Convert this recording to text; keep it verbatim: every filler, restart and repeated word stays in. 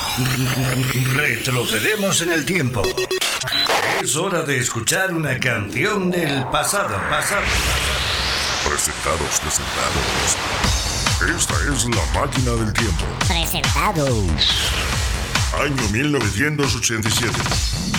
Retrocedemos en el tiempo. Es hora de escuchar una canción del pasado, pasado. Presentados, presentados. Esta es la máquina del tiempo. Presentados. Año mil novecientos ochenta y siete.